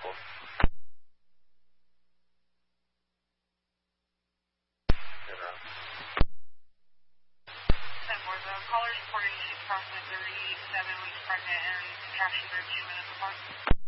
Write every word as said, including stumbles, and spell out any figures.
four. ten four, the caller is reporting she's approximately thirty-seven weeks pregnant and captured her two minutes apart.